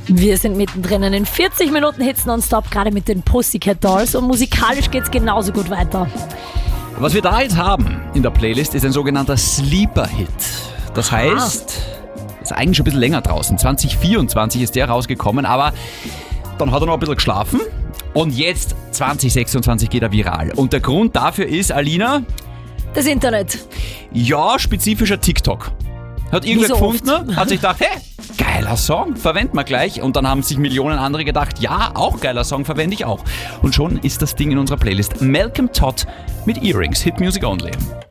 Wir sind mittendrin in den 40 Minuten Hits nonstop, gerade mit den Pussycat Dolls, und musikalisch geht's genauso gut weiter. Was wir da jetzt haben in der Playlist ist ein sogenannter Sleeper-Hit. Das heißt, ist eigentlich schon ein bisschen länger draußen. 2024 ist der rausgekommen, aber dann hat er noch ein bisschen geschlafen und jetzt 2026 geht er viral. Und der Grund dafür ist, Alina? Das Internet. Ja, spezifischer TikTok. Hat irgendwer so gefunden, hat sich gedacht, hey, geiler Song, verwenden wir gleich. Und dann haben sich Millionen andere gedacht, ja, auch geiler Song, verwende ich auch. Und schon ist das Ding in unserer Playlist. Malcolm Todd mit Earrings, Hit Music Only.